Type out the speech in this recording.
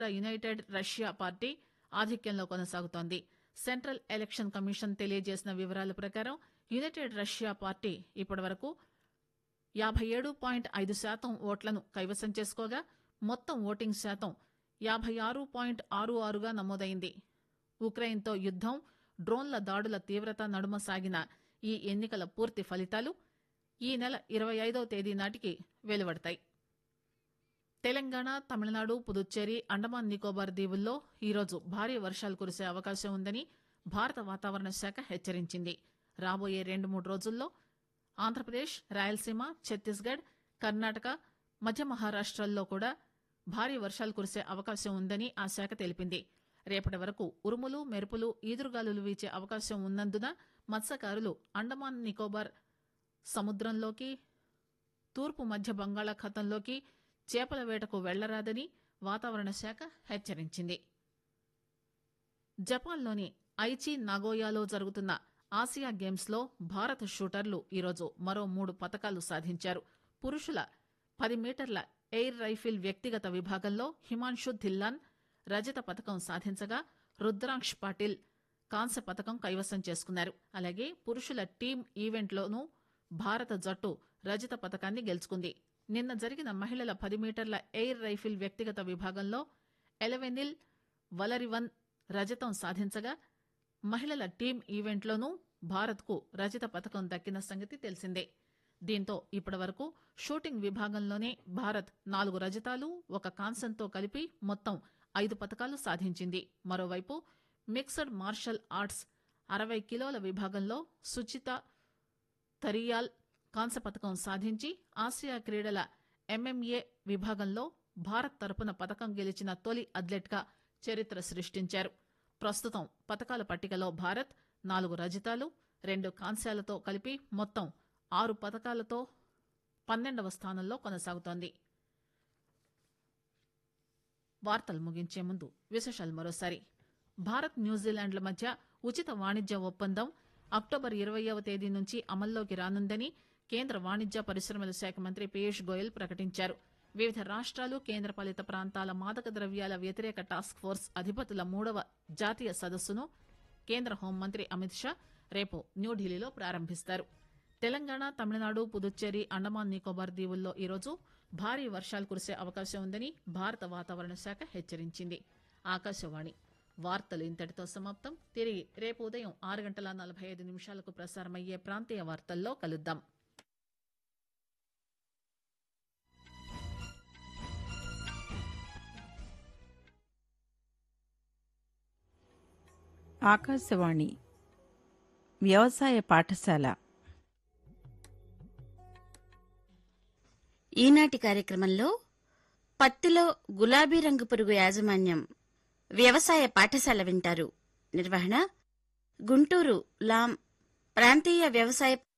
United Russia party ఆధిక్యంలో కొనసాగుతోంది. Central election commission తెలియజేసిన వివరాల ప్రకారం యునైటెడ్ రష్యా పార్టీ ఇప్పటివరకు 57.5% ఓట్లను కైవసం చేసుకోగా మొత్తం ఓటింగ్ శాతం 56.66గా నమోదైంది. ఉక్రెయిన్తో యుద్దం, డ్రోన్ల దాడుల తీవ్రత నడుమ సాగిన ఈ ఎన్నికల పూర్తి ఫలితాలు ఈ నెల 25వ తేదీ నాటికి వెలువడతాయి. తెలంగాణ, తమిళనాడు, పుదుచ్చేరి, అండమాన్ నికోబార్ దీవుల్లో ఈరోజు భారీ వర్షాలు కురిసే అవకాశం ఉందని భారత వాతావరణ శాఖ హెచ్చరించింది. రాబోయే 2-3 రోజుల్లో ఆంధ్రప్రదేశ్, రాయలసీమ, ఛత్తీస్గఢ్, కర్ణాటక, మధ్య మహారాష్టల్లో కూడా భారీ వర్షాలు కురిసే అవకాశం ఉందని ఆ శాఖ తెలిపింది. రేపటి వరకు ఉరుములు, మెరుపులు, ఈదురుగాలులు వీచే అవకాశం ఉన్నందున మత్స్యకారులు అండమాన్ నికోబార్ సముద్రంలోకి, తూర్పు మధ్య బంగాళాఖాతంలోకి చేపల వేటకు వెళ్లరాదని వాతావరణ శాఖ హెచ్చరించింది. జపాన్లోని ఐచి నాగోయాలో జరుగుతున్న ఆసియా గేమ్స్ లో భారత షూటర్లు ఈరోజు మరో 3 పతకాలు సాధించారు. పురుషుల 10 మీటర్ల ఎయిర్ రైఫిల్ వ్యక్తిగత విభాగంలో హిమాన్షు ధిల్లాన్ రజత పతకం సాధించగా రుద్రాంక్ష్ పాటిల్ కాంస్య పతకం కైవసం చేసుకున్నారు. అలాగే పురుషుల టీం ఈవెంట్లోనూ భారత జట్టు రజత పతకాన్ని గెలుచుకుంది. నిన్న జరిగిన మహిళల 10 మీటర్ల ఎయిర్ రైఫిల్ వ్యక్తిగత విభాగంలో ఎలవెనిల్ వలరివన్ రజతం సాధించగా మహిళల టీం ఈవెంట్లోనూ భారత్కు రజత పతకం దక్కిన సంగతి తెలిసిందే. దీంతో ఇప్పటివరకు షూటింగ్ విభాగంలోనే భారత్ 4 రజతాలు, 1 కాంస్యంతో కలిపి మొత్తం 5 పతకాలు సాధించింది. మరోవైపు మిక్స్డ్ మార్షల్ ఆర్ట్స్ 60 కిలోల విభాగంలో సుచిత తరియాల్ కాంస్య పతకం సాధించి ఆసియా క్రీడల ఎంఎంఏ విభాగంలో భారత్ తరపున పతకం గెలిచిన తొలి అథ్లెట్గా చరిత్ర సృష్టించారు. ప్రస్తుతం పతకాల పట్టికలో భారత్ 4 రజతాలు, 2 కాంస్యాలతో కలిపి మొత్తం 6 పతకాలతో 12వ స్థానంలో కొనసాగుతోంది. వార్తలు ముగించే ముందు విశేషాలు మరోసారి. భారత్, న్యూజిలాండ్ల మధ్య ఉచిత వాణిజ్య ఒప్పందం అక్టోబర్ 20వ తేదీ నుంచి అమల్లోకి రానుందని కేంద్ర వాణిజ్య పరిశ్రమల శాఖ మంత్రి పీయూష్ గోయల్ ప్రకటించారు. వివిధ రాష్ట్రాలు, కేంద్రపాలిత ప్రాంతాల మాదక ద్రవ్యాల వ్యతిరేక టాస్క్ ఫోర్స్ అధిపతుల 3వ జాతీయ సదస్సును కేంద్ర హోంమంత్రి అమిత్ షా రేపు న్యూఢిల్లీలో ప్రారంభిస్తారు. తెలంగాణ, తమిళనాడు, పుదుచ్చేరి, అండమాన్ నికోబార్ దీవుల్లో ఈరోజు భారీ వర్షాలు కురిసే అవకాశం ఉందని భారత వాతావరణ శాఖ హెచ్చరించింది. ఆకాశవాణి వార్తలు ఇంతటితో సమాప్తం. తిరిగి రేపు ఉదయం 6:45 ప్రసారమయ్యే ప్రాంతీయ వార్తల్లో కలుద్దాం. ఆకాశవాణి వ్యవసాయ పాఠశాల ఈనాటి కార్యక్రమంలో పత్తిలో గులాబీ రంగు పురుగు యాజమాన్యం వ్యవసాయ పాఠశాల వింటారు. నిర్వహణ గుంటూరు లాం ప్రాంతీయ వ్యవసాయ